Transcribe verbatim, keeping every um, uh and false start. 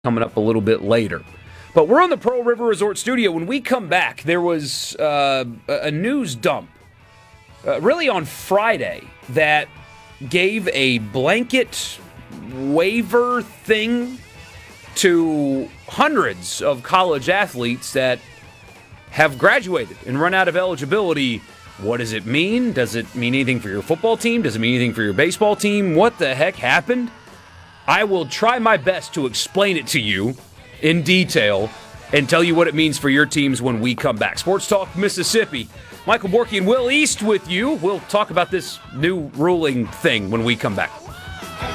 coming up a little bit later. But we're on the Pearl River Resort studio. When we come back, there was uh, a news dump, uh, really on Friday, that gave a blanket waiver thing to hundreds of college athletes that have graduated and run out of eligibility. What does it mean? Does it mean anything for your football team? Does it mean anything for your baseball team? What the heck happened? I will try my best to explain it to you in detail and tell you what it means for your teams when we come back. Sports Talk Mississippi. Michael Borky and Will East with you. We'll talk about this new ruling thing when we come back.